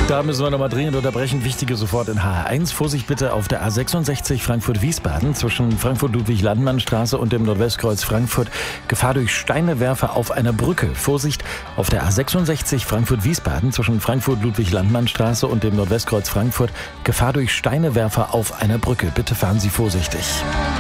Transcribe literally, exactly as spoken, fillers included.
Da müssen wir nochmal dringend unterbrechen. Wichtige sofort in H R eins. Vorsicht bitte auf der A sechsundsechzig Frankfurt-Wiesbaden zwischen Frankfurt-Ludwig-Landmann-Straße und dem Nordwestkreuz Frankfurt. Gefahr durch Steinewerfer auf einer Brücke. Vorsicht auf der A sechsundsechzig Frankfurt-Wiesbaden zwischen Frankfurt-Ludwig-Landmann-Straße und dem Nordwestkreuz Frankfurt. Gefahr durch Steinewerfer auf einer Brücke. Bitte fahren Sie vorsichtig.